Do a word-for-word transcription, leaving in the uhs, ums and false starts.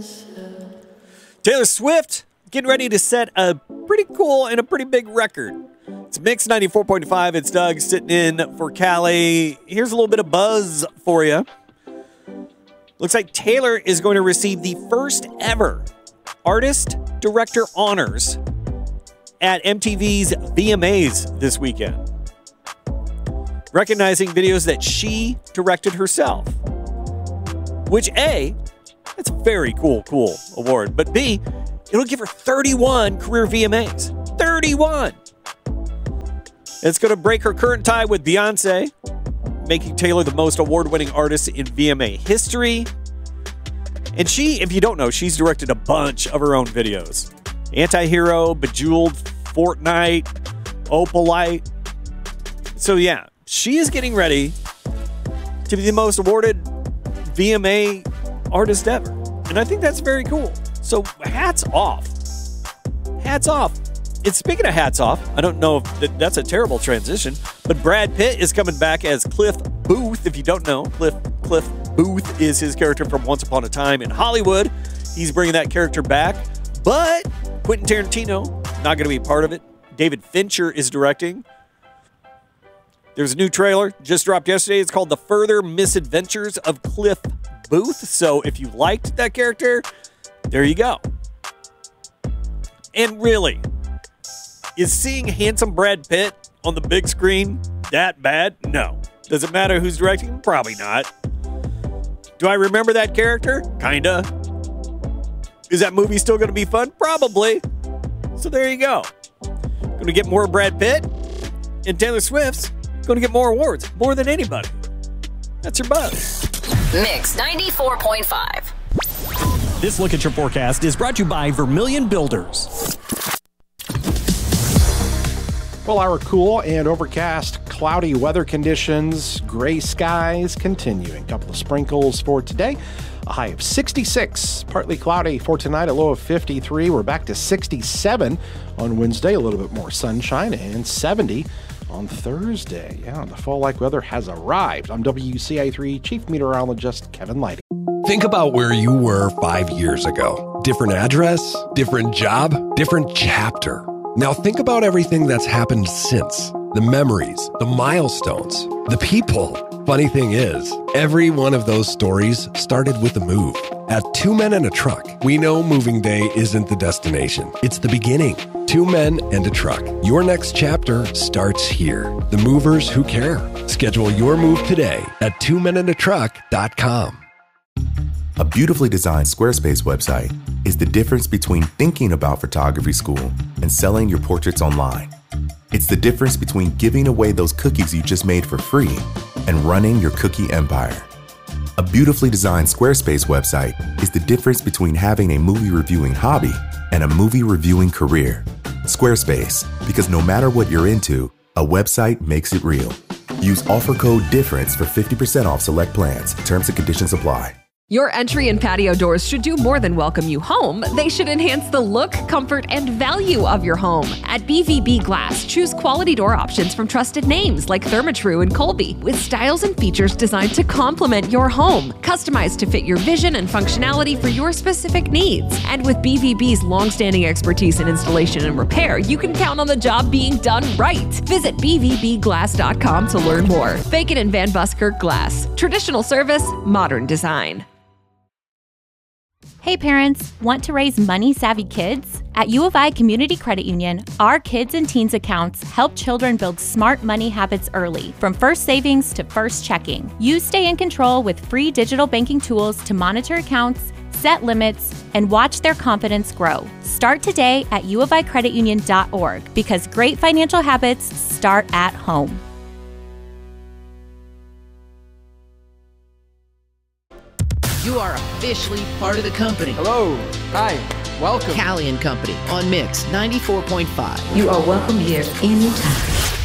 Taylor Swift getting ready to set a pretty cool and a pretty big record. It's Mix ninety-four point five. It's Doug sitting in for Callie. Here's a little bit of buzz for you. Looks like Taylor is going to receive the first ever Artist Director Honors at M T V's V M As this weekend, recognizing videos that she directed herself. Which, A, that's a very cool, cool award. But B, it'll give her thirty-one career V M As. thirty-one! It's going to break her current tie with Beyonce, making Taylor the most award-winning artist in V M A history. And she, if you don't know, she's directed a bunch of her own videos. Anti-Hero, Bejeweled, Fortnite, Opalite. So yeah, she is getting ready to be the most awarded V M A artist ever. And I think that's very cool. So hats off. Hats off. And speaking of hats off, I don't know if that, that's a terrible transition, but Brad Pitt is coming back as Cliff Booth. If you don't know, Cliff Cliff Booth is his character from Once Upon a Time in Hollywood. He's bringing that character back, but Quentin Tarantino, not going to be part of it. David Fincher is directing. There's a new trailer, just dropped yesterday. It's called The Further Misadventures of Cliff Booth. So if you liked that character, there you go. And really, is seeing handsome Brad Pitt on the big screen that bad? No. Does it matter who's directing? Probably not. Do I remember that character? Kinda. Is that movie still going to be fun? Probably. So there you go. Going to get more Brad Pitt, and Taylor Swift's going to get more awards, more than anybody. That's your buzz. Mix ninety-four point five. This Look at Your Forecast is brought to you by Vermilion Builders. Well, our cool and overcast, cloudy weather conditions, gray skies continuing. A couple of sprinkles for today. A high of sixty-six, partly cloudy for tonight, a low of fifty-three. We're back to sixty-seven on Wednesday, a little bit more sunshine, and seventy on Thursday. Yeah, the fall-like weather has arrived. I'm W C I three Chief Meteorologist Kevin Lighty. Think about where you were five years ago. Different address, different job, different chapter. Now think about everything that's happened since. The memories, the milestones, the people. Funny thing is, every one of those stories started with a move. At Two Men and a Truck, we know moving day isn't the destination. It's the beginning. Two Men and a Truck. Your next chapter starts here. The movers who care. Schedule your move today at two men and a truck dot com. A beautifully designed Squarespace website is the difference between thinking about photography school and selling your portraits online. It's the difference between giving away those cookies you just made for free and running your cookie empire. A beautifully designed Squarespace website is the difference between having a movie reviewing hobby and a movie reviewing career. Squarespace, because no matter what you're into, a website makes it real. Use offer code DIFFERENCE for fifty percent off select plans. Terms and conditions apply. Your entry and patio doors should do more than welcome you home. They should enhance the look, comfort, and value of your home. At B V B Glass, choose quality door options from trusted names like Therma-Tru and Colby, with styles and features designed to complement your home, customized to fit your vision and functionality for your specific needs. And with B V B's long-standing expertise in installation and repair, you can count on the job being done right. Visit B V B glass dot com to learn more. Bacon and Van Buskirk Glass. Traditional service, modern design. Hey parents, want to raise money-savvy kids? At U of I Community Credit Union, our kids and teens accounts help children build smart money habits early, from first savings to first checking. You stay in control with free digital banking tools to monitor accounts, set limits, and watch their confidence grow. Start today at u of i credit union dot org, because great financial habits start at home. You are officially part of the company. Hello. Hi. Welcome. Callie and Company on Mix ninety-four point five. You are welcome here anytime.